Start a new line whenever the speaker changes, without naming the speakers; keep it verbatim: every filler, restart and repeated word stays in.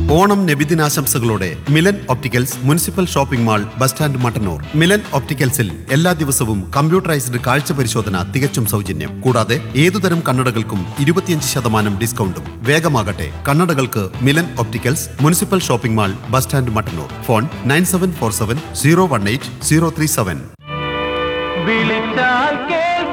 Onam നബിദിനാശംസകളോടെ Milan opticals municipal shopping mall bus stand Mattannur. Milan ഒപ്റ്റിക്കൽസിൽ എല്ലാ ദിവസവും computerised കാഴ്ച പരിശോധന തികച്ചും സൗജന്യം. കൂടാതെ ഏതുതരം കണ്ണടകൾക്കും ഇരുപത്തിയഞ്ച് ശതമാനം ഡിസ്കൗണ്ടും. വേഗമാകട്ടെ, കണ്ണടകൾക്ക് Milan opticals municipal shopping mall bus stand Mattannur. Phone nine seven four seven zero one eight zero three seven.
വിളിച്ചാൽ